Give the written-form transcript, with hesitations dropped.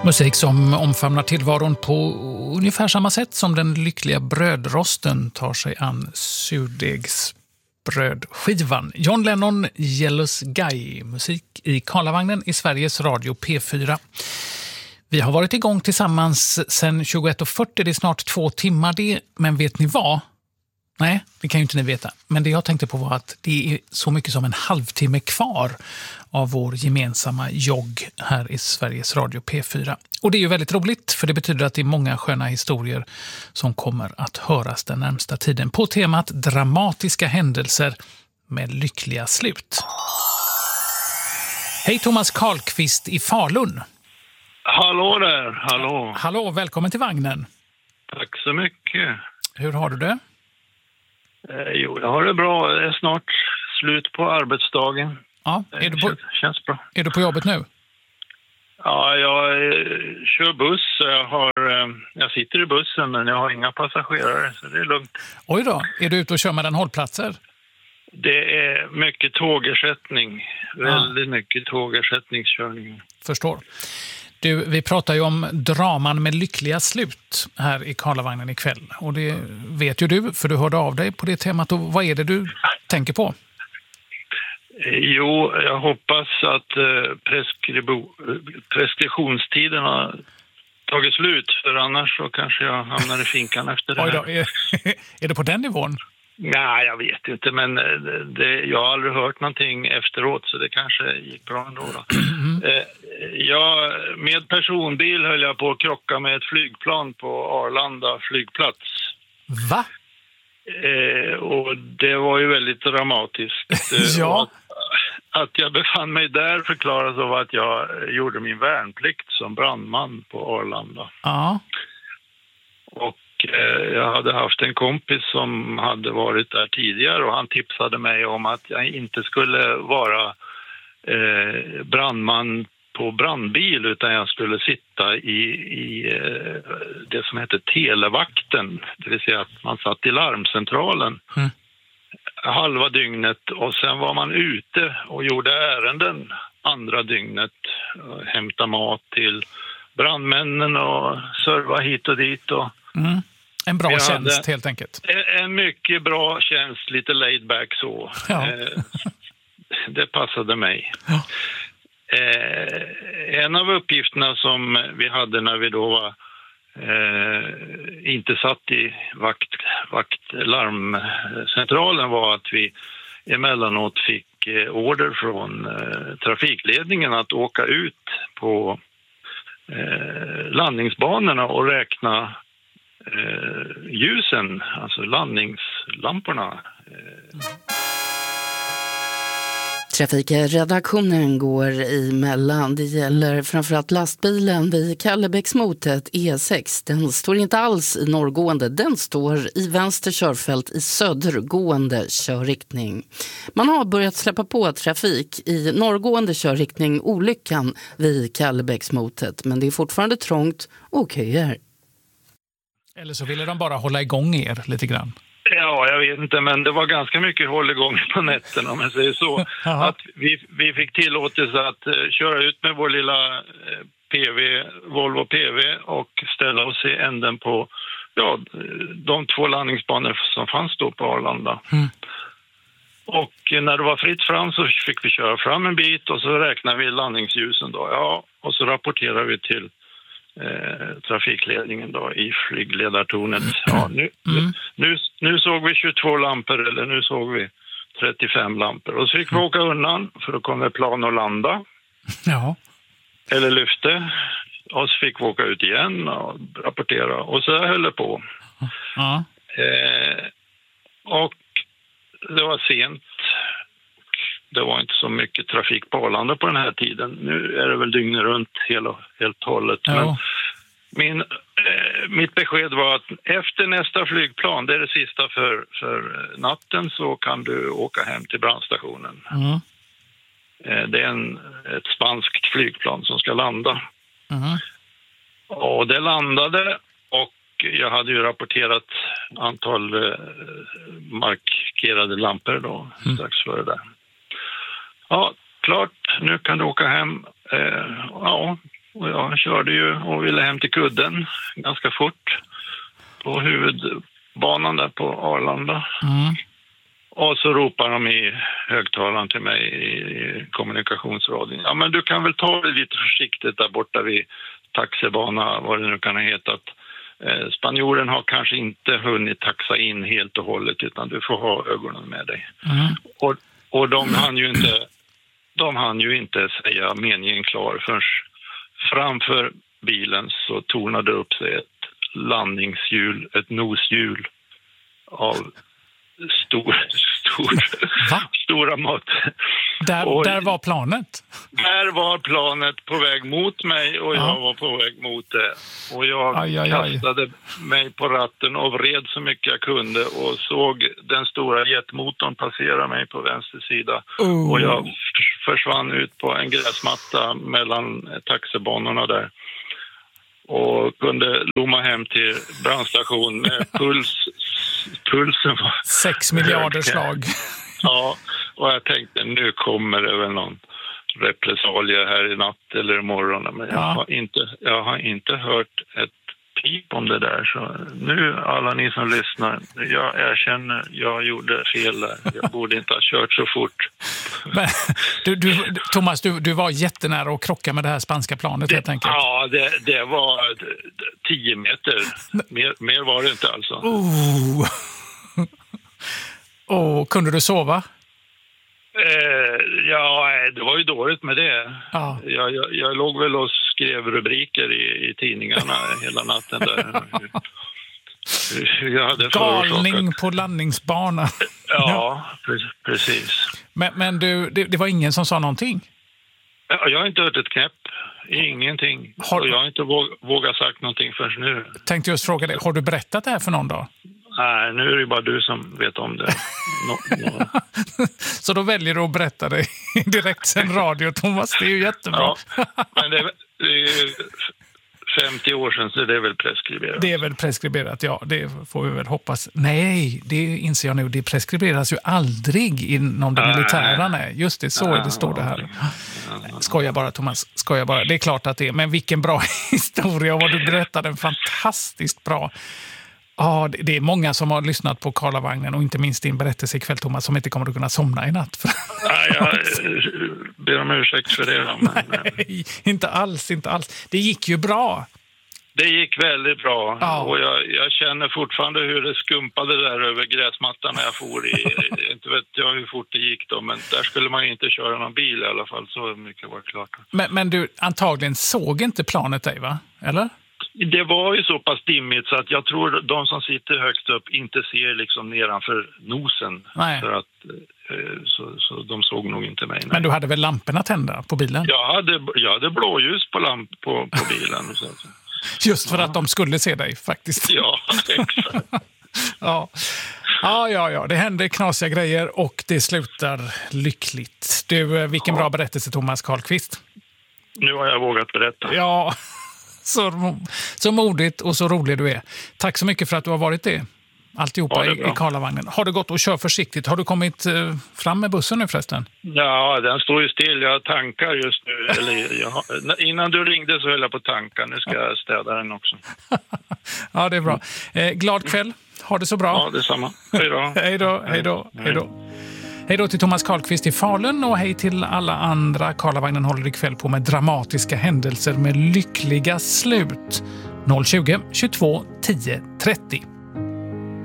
Musik som omfamnar tillvaron på ungefär samma sätt som den lyckliga brödrosten tar sig an surdegsbrödskivan. John Lennon, Jealous Guy, musik i Karlavagnen i Sveriges Radio P4. Vi har varit igång tillsammans sedan 21.40, det är snart 2 timmar det, men vet ni vad? Nej, det kan ju inte ni veta. Men det jag tänkte på var att det är så mycket som en halvtimme kvar av vår gemensamma jogg här i Sveriges Radio P4. Och det är ju väldigt roligt, för det betyder att det är många sköna historier som kommer att höras den närmsta tiden på temat dramatiska händelser med lyckliga slut. Hej Thomas Karlqvist i Falun. Hallå där, hallå. Hallå, välkommen till vagnen. Tack så mycket. Hur har du det? Jo, jag har det bra. Det är snart slut på arbetsdagen. Ja, känns bra. Är du på jobbet nu? Ja, jag kör buss. Jag sitter i bussen, men jag har inga passagerare, så det är lugnt. Oj då, är du ute och kör mellan hållplatser? Det är mycket tågersättning. Väldigt mycket tågersättningskörning. Förstår. Du, vi pratar ju om draman med lyckliga slut här i Karlavagnen ikväll. Och det vet ju du, för du hörde av dig på det temat. Och vad är det du tänker på? Jo, jag hoppas att preskriptionstiden har tagit slut. För annars så kanske jag hamnar i finkan efter det här. Oj då, är det på den nivån? Nej, jag vet inte, men jag har aldrig hört någonting efteråt, så det kanske gick bra ändå. Med personbil höll jag på att krocka med ett flygplan på Arlanda flygplats. Va? Och det var ju väldigt dramatiskt. Ja. Att jag befann mig där förklaras av att jag gjorde min värnplikt som brandman på Arlanda. Ja. Och jag hade haft en kompis som hade varit där tidigare, och han tipsade mig om att jag inte skulle vara brandman på brandbil, utan jag skulle sitta i det som heter televakten, det vill säga att man satt i larmcentralen halva dygnet, och sen var man ute och gjorde ärenden andra dygnet, hämta mat till brandmännen och serva hit och dit. Och en bra tjänst helt enkelt. En mycket bra tjänst, lite laid back så. Ja. Det passade mig. Ja. En av uppgifterna som vi hade när vi då var inte satt i larmcentralen var att vi emellanåt fick order från trafikledningen att åka ut på landningsbanorna och räkna ljusen, alltså landningslamporna. Trafikredaktionen går emellan. Det gäller framförallt lastbilen vid Kallebäcksmotet E6. Den står inte alls i norrgående. Den står i vänster körfält i södergående körriktning. Man har börjat släppa på trafik i norrgående körriktning, olyckan vid Kallebäcksmotet. Men det är fortfarande trångt och köer. Eller så ville de bara hålla igång er lite grann. Ja, jag vet inte, men det var ganska mycket hålligång på nätten, om jag säger så. Att vi fick tillåtelse att köra ut med vår lilla Volvo PV och ställa oss i änden på de 2 landningsbanor som fanns då på Arlanda. Och när det var fritt fram så fick vi köra fram en bit, och så räknade vi landningsljusen då. Ja, och så rapporterade vi till trafikledningen då i flygledartornet. Ja, nu såg vi 22 lampor, eller nu såg vi 35 lampor. Och så fick vi åka undan, för då kom det plan att landa. Ja. Eller lyfte. Och så fick vi åka ut igen och rapportera. Och så höll det på. Ja. Och det var sent. Det var inte så mycket trafik på Arlanda på den här tiden. Nu är det väl dygnet runt helt hållet. Ja. Men mitt besked var att efter nästa flygplan, det är det sista för natten, så kan du åka hem till brandstationen. Det är ett spanskt flygplan som ska landa. Och det landade, och jag hade ju rapporterat antal markerade lampor då strax före det. Ja, klart, nu kan du åka hem. Och jag körde ju och ville hem till kudden ganska fort på huvudbanan där på Arlanda. Och så ropar de i högtalaren till mig i kommunikationsradion. Ja, men du kan väl ta det lite försiktigt där borta vid taxibana, vad det nu kan ha hetat. Spanjoren har kanske inte hunnit taxa in helt och hållet, utan du får ha ögonen med dig. Och de hann ju inte säga meningen klar förrän framför bilen så tornade upp sig ett landningshjul, ett noshjul av stora mått. Där var planet? Där var planet på väg mot mig och jag var på väg mot det. Och jag kastade mig på ratten och vred så mycket jag kunde och såg den stora jetmotorn passera mig på vänster sida. Och jag försvann ut på en gräsmatta mellan taxibanorna där. Och kunde lomma hem till brandstation med pulsen var 6 miljarder slag. Ja, och jag tänkte nu kommer det väl någon repressalie här i natt eller imorgon. Men jag har inte hört ett pip om det där. Så nu alla ni som lyssnar, jag erkänner, jag gjorde fel där. Jag borde inte ha kört så fort. Men, Thomas, du var jättenära att krocka med det här spanska planet helt enkelt. Ja, det var 10 meter. Mer var det inte alltså. Kunde du sova? Det var ju dåligt med det. Ja. Jag låg väl och skrev rubriker i tidningarna hela natten där. Jag hade galning på landningsbanan. Ja, precis. Men det var ingen som sa någonting? Jag har inte hört ett knäpp. Ingenting. Och jag har inte vågat sagt någonting förrän nu. Tänkte just fråga dig, har du berättat det här för någon dag? Nej, nu är det bara du som vet om det. Så då väljer du att berätta det direkt sen radio, Thomas. Det är ju jättebra. Ja, men det är ju 50 år sedan, så det är väl preskriberat. Det är väl preskriberat, ja. Det får vi väl hoppas. Nej, det inser jag nu. Det preskriberas ju aldrig inom det militära. Nej. Just det, så är det, står det här. Skojar bara, Thomas. Skojar bara. Det är klart att det är. Men vilken bra historia. Och vad du berättade, fantastiskt bra. Ja, det är många som har lyssnat på Karlavagnen och inte minst din berättelse ikväll, Thomas, som inte kommer att kunna somna i natt. Nej, jag ber om ursäkt för det. Nej, inte alls. Det gick ju bra. Det gick väldigt bra. Ja. Och jag känner fortfarande hur det skumpade där över gräsmattan när jag for i. Inte vet jag hur fort det gick då, men där skulle man inte köra någon bil i alla fall. Så mycket var klart. Men du, antagligen såg inte planet dig, va? Eller? Det var ju så pass dimmigt så att jag tror de som sitter högst upp inte ser liksom nedanför nosen. Nej. För att, så de såg nog inte mig. Nej. Men du hade väl lamporna tända på bilen? Jag hade blåljus på bilen. Så. Just för att de skulle se dig faktiskt. Ja, exakt. Ja. Det händer knasiga grejer och det slutar lyckligt. Du, vilken bra berättelse, Thomas Karlqvist. Nu har jag vågat berätta. Ja, så modigt och så rolig du är. Tack så mycket för att du har varit det. Alltihopa i Karlavagnen. Har du gått och kör försiktigt? Har du kommit fram med bussen nu förresten? Ja, den står ju still. Jag tankar just nu. Innan du ringde så höll jag på tanka. Nu ska jag städa den också. Ja, det är bra. Glad kväll. Ha det så bra. Ja, detsamma. Hej då. Hej då. Hej då till Thomas Karlqvist i Falun och hej till alla andra. Karlavagnen håller ikväll på med dramatiska händelser med lyckliga slut. 020 22 10 30.